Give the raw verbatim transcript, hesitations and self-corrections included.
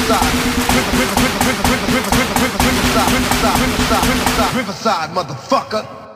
Riverside, Riverside, Riverside, Riverside, Riverside, Riverside, Riverside, Riverside, Riverside, motherfucker.